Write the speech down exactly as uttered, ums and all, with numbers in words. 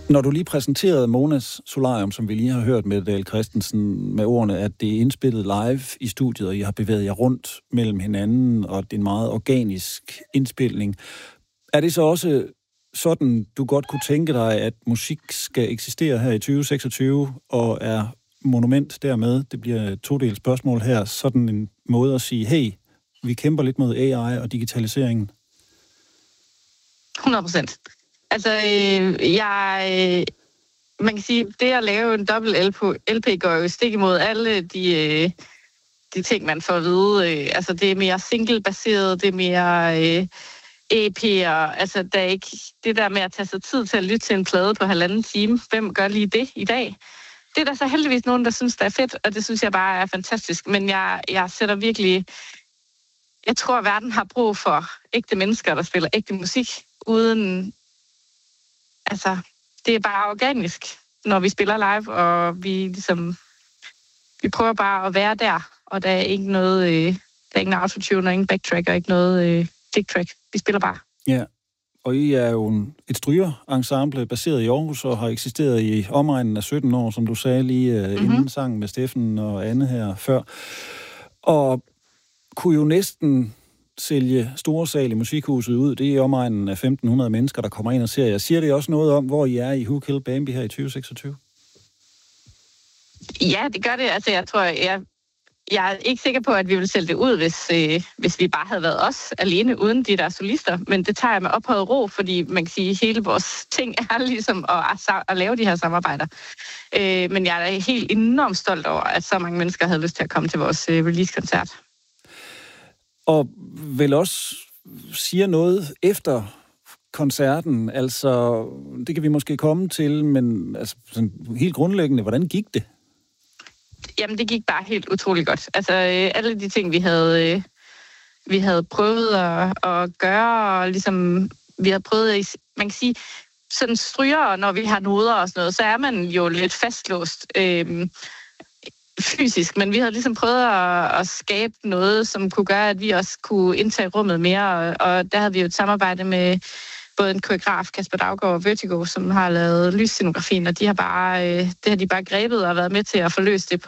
Når du lige præsenterede Monas Solarium, som vi lige har hørt med Dahl Christensen, med ordene, at det er indspillet live i studiet, og I har bevæget jer rundt mellem hinanden, og det er en meget organisk indspilning. Er det så også sådan, du godt kunne tænke dig, at musik skal eksistere her i tyve seksogtyve, og er monument dermed, det bliver et todelt spørgsmål her, sådan en måde at sige, hey, vi kæmper lidt mod A I og digitaliseringen? hundrede procent. Altså, øh, jeg, øh, man kan sige, det at lave en dobbelt L P går jo stik imod alle de, øh, de ting, man får at vide. Øh, altså, det er mere single-baseret, det er mere øh, E P'er. Altså, der er ikke det der med at tage sig tid til at lytte til en plade på halvanden time. Hvem gør lige det i dag? Det er der så heldigvis nogen, der synes, det er fedt, og det synes jeg bare er fantastisk. Men jeg, jeg sætter virkelig... Jeg tror, at verden har brug for ægte mennesker, der spiller ægte musik, uden... Altså, det er bare organisk, når vi spiller live, og vi ligesom... Vi prøver bare at være der, og der er ikke noget... Øh, der er ingen autotune, og ingen backtrack, og ikke noget øh, click-track. Vi spiller bare. Ja, og I er jo en, et strygerensemble baseret i Aarhus, og har eksisteret i omegnen af sytten år, som du sagde lige øh, mm-hmm. inden sangen med Steffen og Anne her før. Og kunne jo næsten sælge store sal i Musikhuset ud. Det er i omegnen af femten hundrede mennesker, der kommer ind og ser jer. Siger det også noget om, hvor I er i Who Killed Bambi her i tyve seksogtyve? Ja, det gør det. Altså, jeg tror, jeg, jeg er ikke sikker på, at vi ville sælge det ud, hvis, øh, hvis vi bare havde været os alene, uden de der solister. Men det tager jeg med ophøjet ro, fordi man kan sige, at hele vores ting er ligesom at, at, at lave de her samarbejder. Øh, men jeg er helt enormt stolt over, at så mange mennesker havde lyst til at komme til vores øh, release-koncert. Og vel også siger noget efter koncerten, altså det kan vi måske komme til, men altså, sådan, helt grundlæggende, hvordan gik det? Jamen, det gik bare helt utroligt godt. Altså, øh, alle de ting, vi havde, øh, vi havde prøvet at, at gøre, og ligesom, vi havde prøvet, man kan sige, sådan stryger, når vi har noder og sådan noget, så er man jo lidt fastlåst øh, fysisk, men vi havde ligesom prøvet at, at skabe noget, som kunne gøre, at vi også kunne indtage rummet mere, og, og der havde vi jo et samarbejde med både en koreograf, Kasper Daugaard og Vertigo, som har lavet lysscenografien, og de har bare, øh, det har de bare grebet og været med til at forløse det på